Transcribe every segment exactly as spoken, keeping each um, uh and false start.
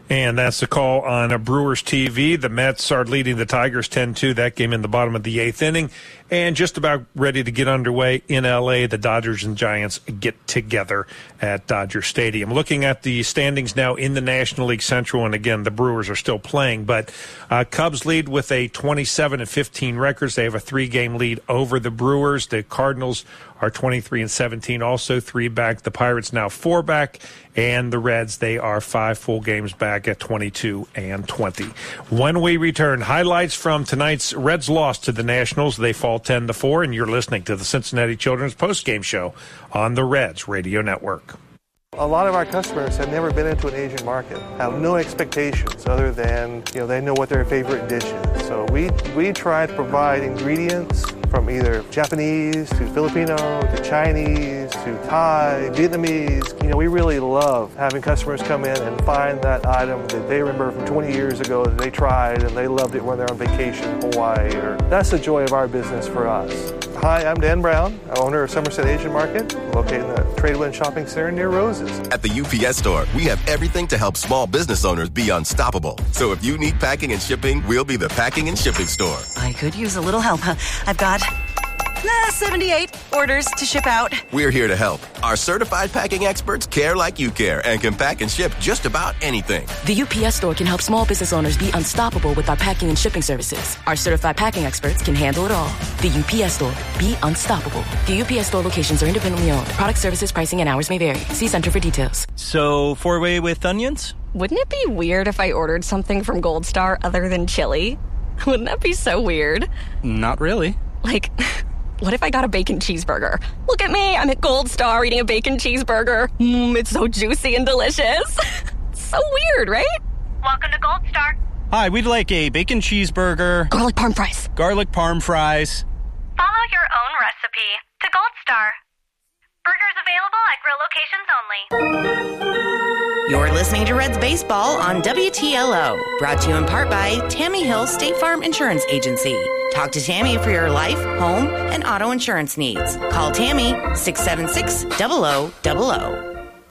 And that's the call on a Brewers T V. The Mets are leading the Tigers ten two. That game in the bottom of the eighth inning. And just about ready to get underway in L A. The Dodgers and Giants get together at Dodger Stadium. Looking at the standings now in the National League Central, and again, the Brewers are still playing, but uh, Cubs lead with a twenty-seven and fifteen records. They have a three-game lead over the Brewers. The Cardinals are twenty-three and seventeen, also three back. The Pirates now four back, and the Reds, they are five full games back at twenty-two and twenty. When we return, highlights from tonight's Reds loss to the Nationals. They fall ten to four, and you're listening to the Cincinnati Children's Postgame Show on the Reds Radio Network. A lot of our customers have never been into an Asian market, have no expectations other than, you know, they know what their favorite dish is. So we, we try to provide ingredients from either Japanese to Filipino to Chinese to Thai, Vietnamese. You know, we really love having customers come in and find that item that they remember from twenty years ago that they tried and they loved it when they're on vacation in Hawaii. Or that's the joy of our business for us. Hi, I'm Dan Brown, owner of Somerset Asian Market, located in the Tradewind Shopping Center near Roses. At the U P S Store, we have everything to help small business owners be unstoppable. So if you need packing and shipping, we'll be the packing and shipping store. I could use a little help. I've got uh, seventy-eight orders to ship out. We're here to help. Our certified packing experts care like you care and can pack and ship just about anything. The U P S Store can help small business owners be unstoppable with our packing and shipping services. Our certified packing experts can handle it all. The U P S Store. Be unstoppable. The U P S Store locations are independently owned. Product services, pricing, and hours may vary. See Center for details. So, four-way with onions? Wouldn't it be weird if I ordered something from Gold Star other than chili? Wouldn't that be so weird? Not really. Like, what if I got a bacon cheeseburger? Look at me, I'm at Gold Star eating a bacon cheeseburger. Mmm, it's so juicy and delicious. So weird, right? Welcome to Gold Star. Hi, we'd like a bacon cheeseburger. Garlic parm fries. Garlic parm fries. Follow your own recipe to Gold Star. Burgers available at grill locations only. You're listening to Reds Baseball on W T L O, brought to you in part by Tammy Hill State Farm Insurance Agency. Talk to Tammy for your life, home, and auto insurance needs. Call Tammy, six seven six, zero zero zero zero.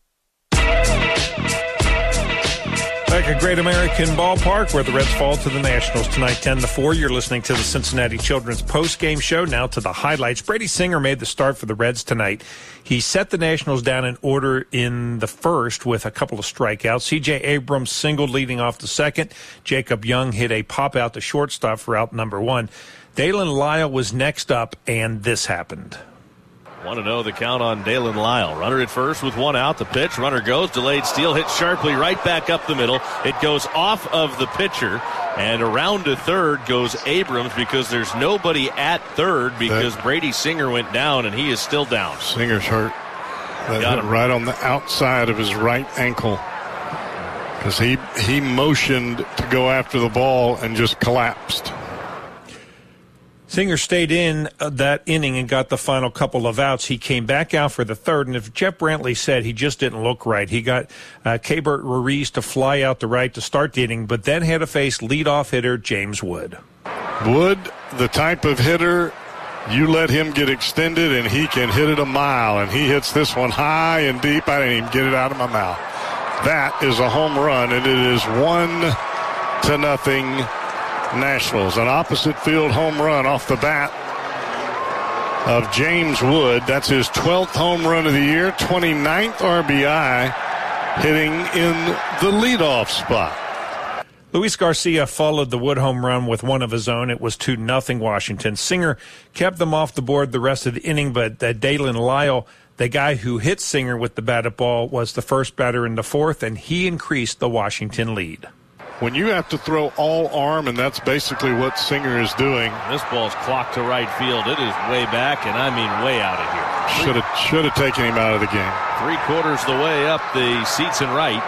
Back at Great American Ballpark, where the Reds fall to the Nationals tonight, ten to four. You're listening to the Cincinnati Children's Post-Game Show. Now to the highlights. Brady Singer made the start for the Reds tonight. He set the Nationals down in order in the first with a couple of strikeouts. C J Abrams singled leading off the second. Jacob Young hit a pop out to shortstop for out number one. Dalen Lyle was next up, and this happened. Want to know the count on Dalen Lyle. Runner at first with one out. The pitch. Runner goes. Delayed steal. Hit sharply right back up the middle. It goes off of the pitcher. And around to third goes Abrams because there's nobody at third because that, Brady Singer went down and he is still down. Singer's hurt. That Got hit him right on the outside of his right ankle. Because he, he motioned to go after the ball and just collapsed. Singer stayed in uh, that inning and got the final couple of outs. He came back out for the third, and if Jeff Brantley said he just didn't look right. He got uh, Keibert Ruiz to fly out the right to start the inning, but then had to face leadoff hitter James Wood. Wood, the type of hitter, you let him get extended, and he can hit it a mile, and he hits this one high and deep. I didn't even get it out of my mouth. That is a home run, and it is one to nothing. Nationals, an opposite field home run off the bat of James Wood. That's his twelfth home run of the year, twenty-ninth R B I, hitting in the leadoff spot. Luis Garcia followed the Wood home run with one of his own. It was two nothing Washington. Singer kept them off the board the rest of the inning, but uh, Dalen Lyle, the guy who hit Singer with the batted ball, was the first batter in the fourth, and he increased the Washington lead. When you have to throw all arm, and that's basically what Singer is doing. This ball's clocked to right field. It is way back, and I mean way out of here. Should have should have taken him out of the game. Three quarters the way up the seats and right.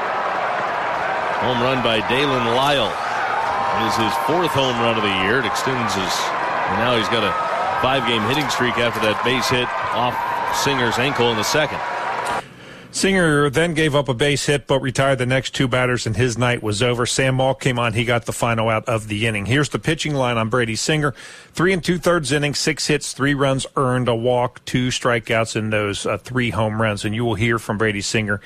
Home run by Dalen Lyle. It is his fourth home run of the year. It extends his, and now he's got a five-game hitting streak after that base hit off Singer's ankle in the second. Singer then gave up a base hit but retired the next two batters, and his night was over. Sam Maul came on. He got the final out of the inning. Here's the pitching line on Brady Singer. Three and two-thirds innings, six hits, three runs earned, a walk, two strikeouts in those uh, three home runs. And you will hear from Brady Singer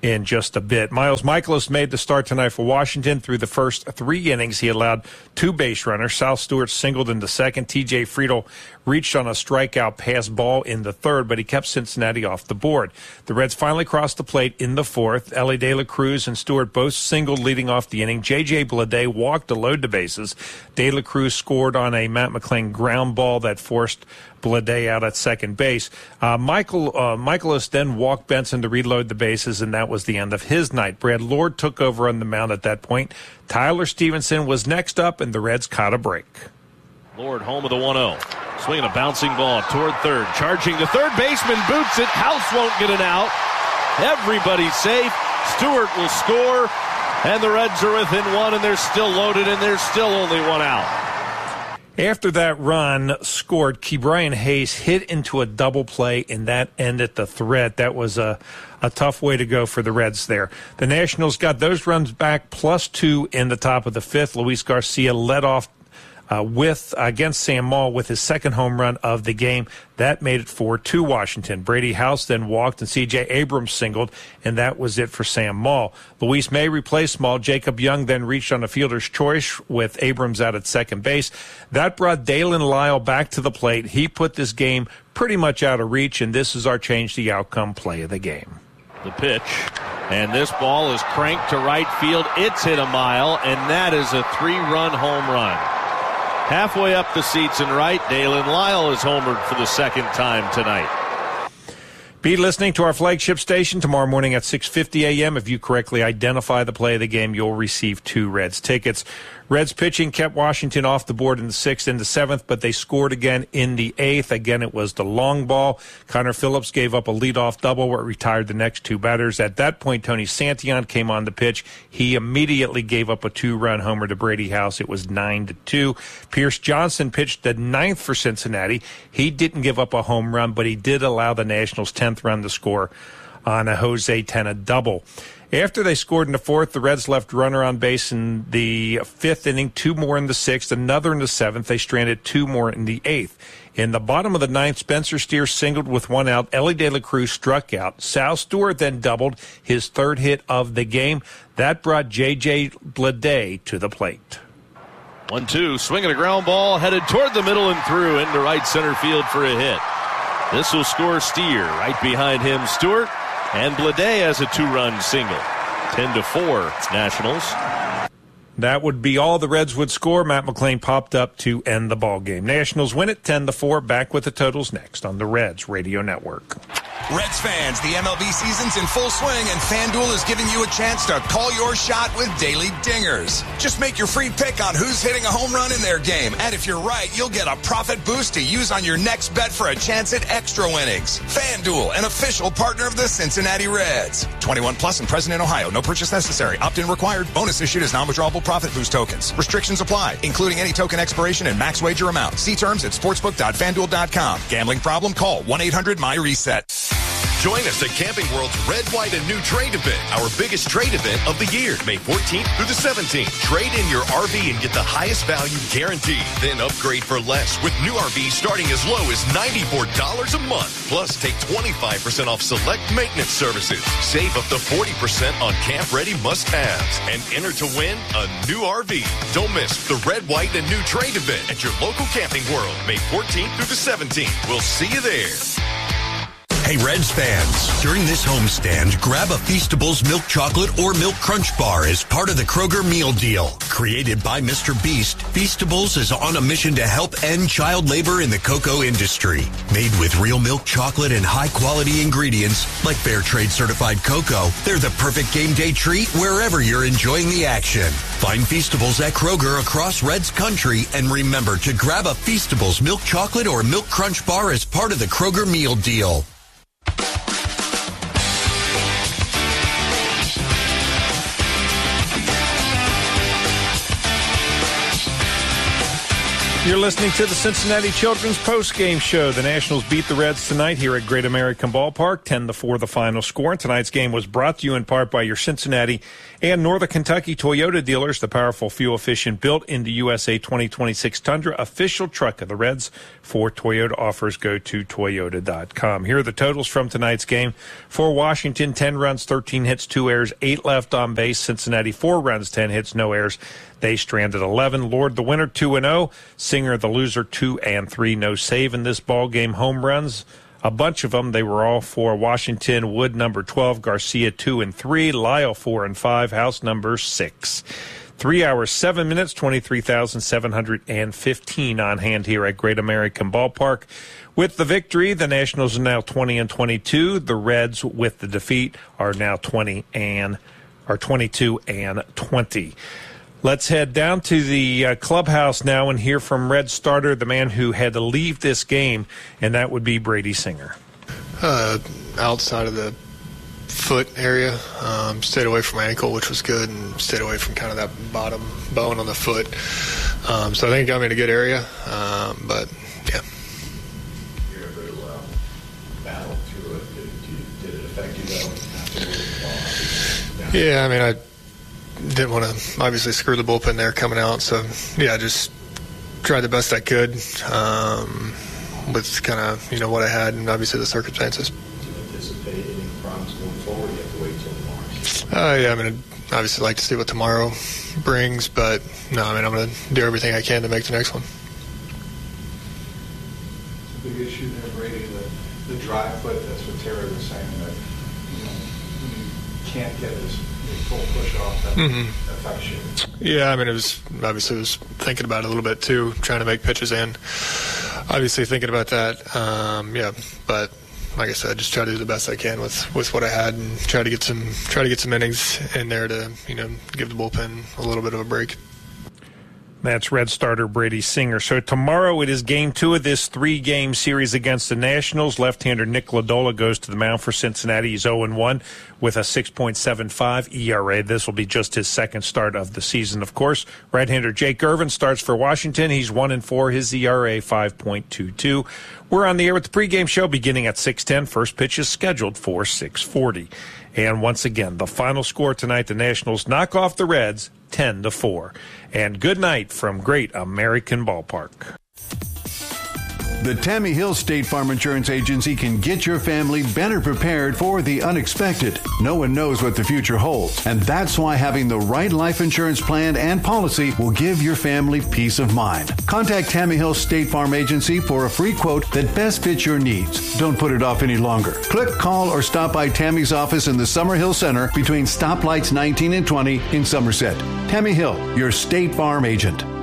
in just a bit. Miles Michaelis made the start tonight for Washington. Through the first three innings, he allowed two base runners. Sal Stewart singled in the second. T J Friedel reached on a strikeout pass ball in the third, but he kept Cincinnati off the board. The Reds finally crossed the plate in the fourth. Elly De La Cruz and Stewart both singled leading off the inning. J J Bleday walked to load the bases. De La Cruz scored on a Matt McClain ground ball that forced Bleday out at second base. Uh, Michael uh, Michaelis then walked Benson to reload the bases, and that was the end of his night. Brad Lord took over on the mound at that point. Tyler Stevenson was next up, and the Reds caught a break. Lord home of the one oh. Swinging a bouncing ball toward third. Charging the third baseman, boots it. House won't get it out. Everybody's safe. Stewart will score. And the Reds are within one, and they're still loaded, and there's still only one out. After that run scored, Ke'Bryan Hayes hit into a double play, and that ended the threat. That was a, a tough way to go for the Reds there. The Nationals got those runs back, plus two in the top of the fifth. Luis Garcia led off Uh, with against Sam Maul with his second home run of the game. That made it four two Washington. Brady House then walked, and C J Abrams singled, and that was it for Sam Maul. Luis May replaced Maul. Jacob Young then reached on a fielder's choice with Abrams out at second base. That brought Dalen Lyle back to the plate. He put this game pretty much out of reach, and this is our change the outcome play of the game. The pitch, and this ball is cranked to right field. It's hit a mile, and that is a three-run home run. Halfway up the seats and right, Dalen Lyle is homered for the second time tonight. Be listening to our flagship station tomorrow morning at six fifty a.m. If you correctly identify the play of the game, you'll receive two Reds tickets. Reds pitching kept Washington off the board in the sixth and the seventh, but they scored again in the eighth. Again, it was the long ball. Connor Phillips gave up a leadoff double where it retired the next two batters. At that point, Tony Santillan came on the pitch. He immediately gave up a two-run homer to Brady House. It was nine to two. Pierce Johnson pitched the ninth for Cincinnati. He didn't give up a home run, but he did allow the Nationals' tenth run to score on a Jose Tena double. After they scored in the fourth, the Reds left runner on base in the fifth inning, two more in the sixth, another in the seventh. They stranded two more in the eighth. In the bottom of the ninth, Spencer Steer singled with one out. Elly De La Cruz struck out. Sal Stewart then doubled, his third hit of the game. That brought J J Bleday to the plate. one two, swinging a ground ball, headed toward the middle and through into right center field for a hit. This will score Steer. Right behind him, Stewart. And Bleday has a two-run single. ten to four, Nationals. That would be all the Reds would score. Matt McClain popped up to end the ball game. Nationals win it ten to four. Back with the totals next on the Reds Radio Network. Reds fans, the M L B season's in full swing, and FanDuel is giving you a chance to call your shot with daily dingers. Just make your free pick on who's hitting a home run in their game, and if you're right, you'll get a profit boost to use on your next bet for a chance at extra winnings. FanDuel, an official partner of the Cincinnati Reds. twenty-one plus and present in Ohio. No purchase necessary. Opt-in required. Bonus issued as non-withdrawable profit boost tokens. Restrictions apply, including any token expiration and max wager amount. See terms at sportsbook dot fan duel dot com. Gambling problem? Call one eight hundred my reset. Join us at Camping World's Red, White, and New Trade event, our biggest trade event of the year, May fourteenth through the seventeenth. Trade in your R V and get the highest value guaranteed. Then upgrade for less with new R Vs starting as low as ninety-four dollars a month. Plus, take twenty-five percent off select maintenance services. Save up to forty percent on camp-ready must-haves. And enter to win a new R V. Don't miss the Red, White, and New Trade event at your local Camping World, May fourteenth through the seventeenth. We'll see you there. Hey, Reds fans, during this homestand, grab a Feastables milk chocolate or milk crunch bar as part of the Kroger meal deal. Created by Mister Beast, Feastables is on a mission to help end child labor in the cocoa industry. Made with real milk chocolate and high-quality ingredients like Fair Trade certified cocoa, they're the perfect game day treat wherever you're enjoying the action. Find Feastables at Kroger across Reds country, and remember to grab a Feastables milk chocolate or milk crunch bar as part of the Kroger meal deal. You're listening to the Cincinnati Children's Post-Game Show. The Nationals beat the Reds tonight here at Great American Ballpark, ten to four the final score. And tonight's game was brought to you in part by your Cincinnati and Northern Kentucky Toyota dealers, the powerful, fuel-efficient, built-into U S A twenty twenty-six Tundra, official truck of the Reds. For Toyota offers, go to toyota dot com. Here are the totals from tonight's game. For Washington, ten runs, thirteen hits, two errors, eight left on base. Cincinnati, four runs, ten hits, no errors. They stranded eleven. Lord, the winner, two and oh. Singer, the loser, two and three. No save in this ball game. Home runs, a bunch of them. They were all for Washington. Wood, number twelve. Garcia, two and three. Lyle, four and five. House, number six. Three hours, seven minutes, twenty-three thousand seven hundred fifteen on hand here at Great American Ballpark. With the victory, the Nationals are now twenty and twenty-two. The Reds, with the defeat, are now twenty and are twenty-two and twenty. Let's head down to the uh, clubhouse now and hear from Red starter, the man who had to leave this game, and that would be Brady Singer. Uh, outside of the foot area, um, stayed away from my ankle, which was good, and stayed away from kind of that bottom bone on the foot. Um, so I think it got me in a good area, um, but yeah. You're able to uh, battle through it. Did, did it affect you though? Yeah, I mean, I didn't want to obviously screw the bullpen there coming out, so yeah, I just tried the best I could um, with kind of, you know, what I had and obviously the circumstances. Do you anticipate any problems going forward? You have to wait till tomorrow. Uh, yeah, I mean, I'd obviously like to see what tomorrow brings, but no, I mean, I'm going to do everything I can to make the next one. It's a big issue there, Brady, the, the dry foot. That's what Terry was saying, that you know, you can't get this full push off that mm-hmm. affects you. Yeah, I mean, it was obviously was thinking about it a little bit too, trying to make pitches in. Obviously thinking about that, um, yeah. But like I said, just try to do the best I can with, with what I had, and try to get some try to get some innings in there to, you know, give the bullpen a little bit of a break. That's Red starter Brady Singer. So tomorrow it is game two of this three-game series against the Nationals. Left-hander Nick Lodolo goes to the mound for Cincinnati. He's oh and one with a six point seven five E R A. This will be just his second start of the season, of course. Right-hander Jake Irvin starts for Washington. He's one and four. His E R A five point two two. We're on the air with the pregame show beginning at six ten. First pitch is scheduled for six forty. And once again, the final score tonight, the Nationals knock off the Reds ten to four. And good night from Great American Ballpark. The Tammy Hill State Farm Insurance Agency can get your family better prepared for the unexpected. No one knows what the future holds, and that's why having the right life insurance plan and policy will give your family peace of mind. Contact Tammy Hill State Farm Agency for a free quote that best fits your needs. Don't put it off any longer. Click, call, or stop by Tammy's office in the Summerhill Center between stoplights nineteen and twenty in Somerset. Tammy Hill, your State Farm agent.